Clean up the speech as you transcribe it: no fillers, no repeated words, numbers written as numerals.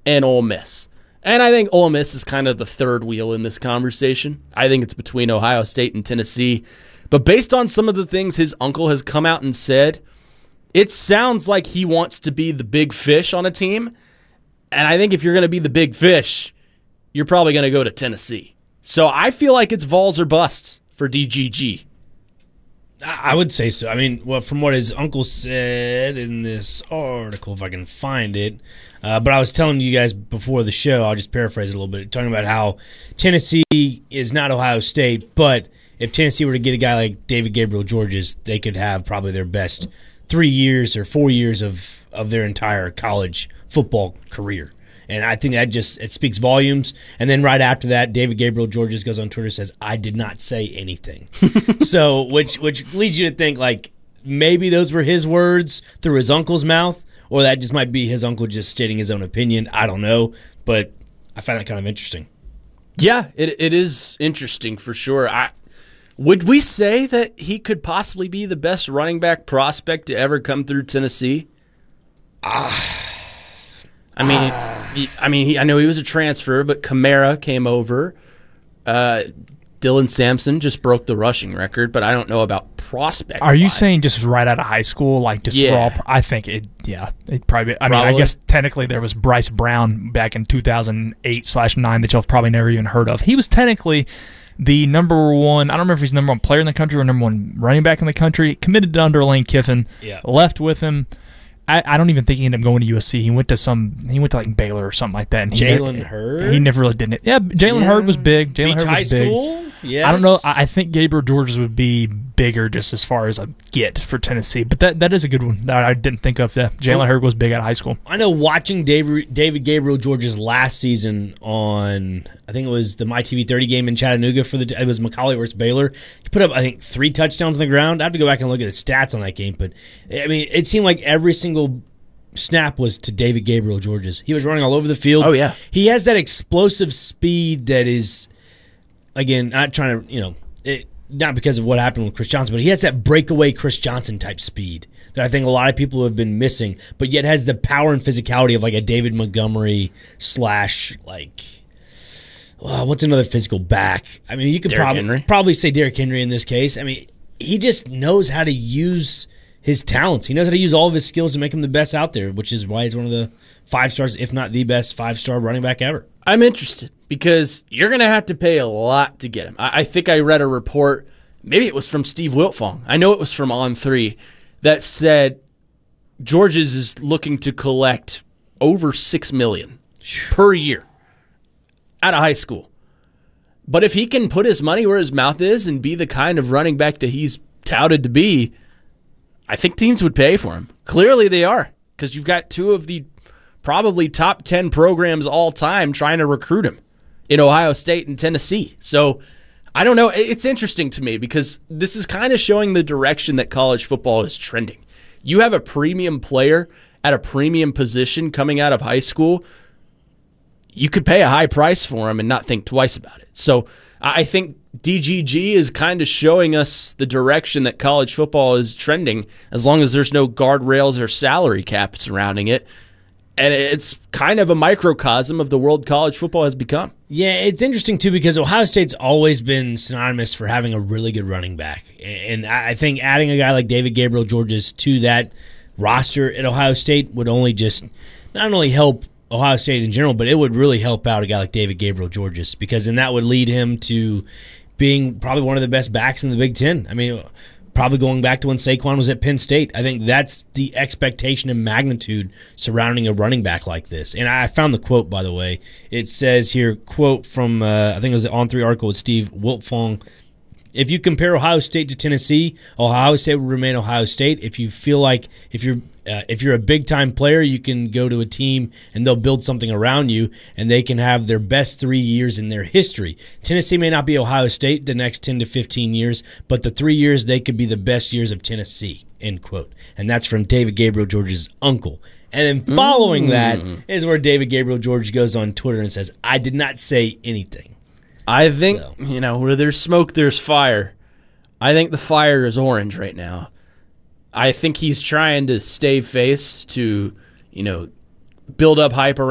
and Ole Miss. And I think Ole Miss is kind of the third wheel in this conversation. I think it's between Ohio State and Tennessee. But based on some of the things his uncle has come out and said, it sounds like he wants to be the big fish on a team. And I think if you're going to be the big fish, you're probably going to go to Tennessee. So I feel like it's Vols or bust for DGG. I would say so. I mean, well, from what his uncle said in this article, if I can find it, but I was telling you guys before the show, I'll just paraphrase it a little bit, talking about how Tennessee is not Ohio State, but if Tennessee were to get a guy like David Gabriel Georges, they could have probably their best 3 years or 4 years of their entire college football career. And I think that it speaks volumes. And then right after that, David Gabriel Georges goes on Twitter and says, "I did not say anything." So, which leads you to think, like, maybe those were his words through his uncle's mouth, or that just might be his uncle just stating his own opinion. I don't know. But I find that kind of interesting. Yeah, it is interesting for sure. Would we say that he could possibly be the best running back prospect to ever come through Tennessee? I know he was a transfer, but Kamara came over. Dylan Sampson just broke the rushing record, but I don't know about prospect. Are you saying just right out of high school, like just raw? I think it probably. I mean, I guess technically there was Bryce Brown back in 2008/9 that y'all have probably never even heard of. He was technically the number one. I don't remember if he's the number one player in the country or number one running back in the country. Committed to under Lane Kiffin. Yeah. Left with him. I don't even think he ended up going to USC. He went to like Baylor or something like that. Jalen Hurd? He never really did it. Yeah, Jalen Hurd was big. Jalen Hurd was big. School? Yes. I don't know. I think Gabriel Georges would be bigger just as far as a get for Tennessee. But that is a good one that I didn't think of. Yeah, Jalen Hurd was big out of high school. I know watching David Gabriel Georges last season on, I think it was the MyTV 30 game in Chattanooga it was Macaulay versus Baylor. He put up, I think, 3 touchdowns on the ground. I have to go back and look at his stats on that game. But, I mean, it seemed like every single snap was to David Gabriel Georges. He was running all over the field. Oh, yeah. He has that explosive speed that is, again, not trying to, not because of what happened with Chris Johnson, but he has that breakaway Chris Johnson type speed that I think a lot of people have been missing, but yet has the power and physicality of like a David Montgomery / like, well, what's another physical back? I mean, you could probably say Derrick Henry in this case. I mean, he just knows how to use his talents. He knows how to use all of his skills to make him the best out there, which is why he's one of the 5 stars, if not the best 5-star running back ever. I'm interested because you're going to have to pay a lot to get him. I think I read a report, maybe it was from Steve Wiltfong. I know it was from On3, that said Georges is looking to collect over $6 million per year out of high school. But if he can put his money where his mouth is and be the kind of running back that he's touted to be, I think teams would pay for him. Clearly they are, because you've got 2 of the probably top 10 programs all time trying to recruit him in Ohio State and Tennessee. So I don't know. It's interesting to me because this is kind of showing the direction that college football is trending. You have a premium player at a premium position coming out of high school. You could pay a high price for him and not think twice about it. So I think DGG is kind of showing us the direction that college football is trending, as long as there's no guardrails or salary cap surrounding it. And it's kind of a microcosm of the world college football has become. Yeah, it's interesting, too, because Ohio State's always been synonymous for having a really good running back. And I think adding a guy like David Gabriel Georges to that roster at Ohio State would only just not only help Ohio State in general, but it would really help out a guy like David Gabriel Georges, because then that would lead him to being probably one of the best backs in the Big Ten. I mean, probably going back to when Saquon was at Penn State. I think that's the expectation and magnitude surrounding a running back like this. And I found the quote, by the way. It says here, quote from, I think it was an On3 article with Steve Wiltfong. If you compare Ohio State to Tennessee, Ohio State would remain Ohio State. If you feel like if you're a big-time player, you can go to a team and they'll build something around you, and they can have their best 3 years in their history. Tennessee may not be Ohio State the next 10 to 15 years, but the 3 years, they could be the best years of Tennessee, end quote. And that's from David Gabriel Georges' uncle. And then following that is where David Gabriel Georges goes on Twitter and says, "I did not say anything." I think, where there's smoke, there's fire. I think the fire is orange right now. I think he's trying to stave face to, build up hype around